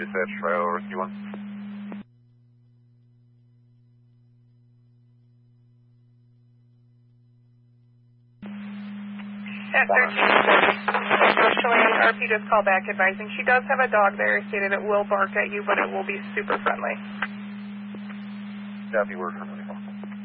dispatch, Trial Rescue 1. At 1340. Unfortunately, RP just called back advising she does have a dog there. Stated it will bark at you, but it will be super friendly. Copy, word from